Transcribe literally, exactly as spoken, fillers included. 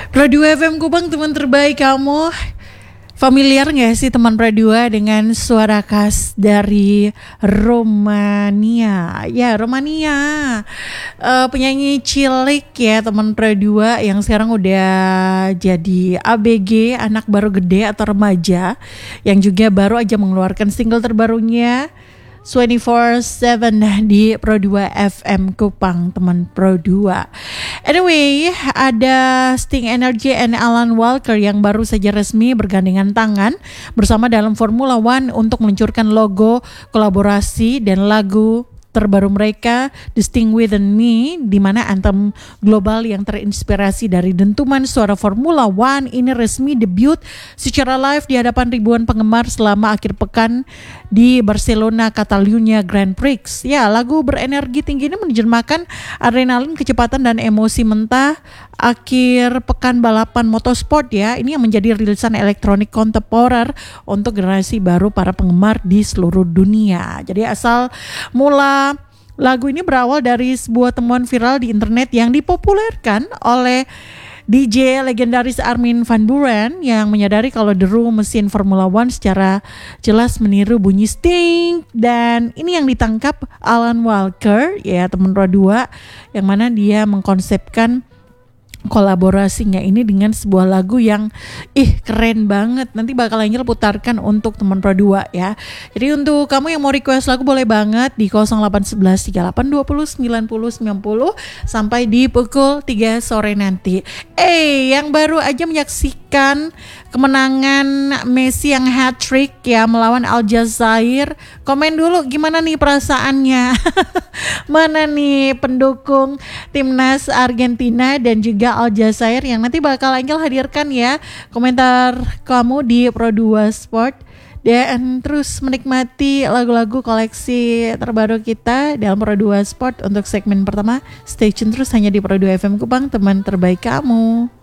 Pro dua F M Kupang, teman terbaik kamu. Familiar gak sih teman Pro dua dengan suara khas dari Romania? Ya, Romania. uh, Penyanyi cilik ya teman Pro dua yang sekarang udah jadi A B G, anak baru gede atau remaja, yang juga baru aja mengeluarkan single terbarunya dua puluh empat tujuh di Pro dua F M Kupang, teman Pro dua. Anyway, ada Sting Energy and Alan Walker yang baru saja resmi bergandengan tangan bersama dalam Formula One untuk meluncurkan logo kolaborasi dan lagu terbaru mereka, The Sting Within Me, di mana anthem global yang terinspirasi dari dentuman suara Formula One ini resmi debut secara live di hadapan ribuan penggemar selama akhir pekan di Barcelona, Catalunya Grand Prix. Ya, lagu berenergi tinggi ini menerjemahkan adrenalin, kecepatan dan emosi mentah akhir pekan balapan motorsport ya. Ini yang menjadi rilisan elektronik kontemporer untuk generasi baru para penggemar di seluruh dunia. Jadi asal mula lagu ini berawal dari sebuah temuan viral di internet yang dipopulerkan oleh D J legendaris Armin van Buuren yang menyadari kalau deru mesin Formula One secara jelas meniru bunyi Sting, dan ini yang ditangkap Alan Walker ya teman Pro dua, yang mana dia mengkonsepkan kolaborasinya ini dengan sebuah lagu yang ih keren banget. Nanti bakal Angel putarkan untuk teman Pro dua ya. Jadi untuk kamu yang mau request lagu boleh banget di nol delapan satu satu tiga delapan dua nol sembilan nol sembilan nol sampai di pukul tiga sore nanti. Eh, yang baru aja menyaksikan kemenangan Messi yang hat-trick ya melawan Aljazair, komen dulu gimana nih perasaannya. Mana nih pendukung timnas Argentina dan juga Aljazair yang nanti bakal Angel hadirkan ya komentar kamu di Pro dua Sport. Dan terus menikmati lagu-lagu koleksi terbaru kita dalam Pro dua Sport untuk segmen pertama. Stay tune terus hanya di Pro dua F M Kupang, teman terbaik kamu.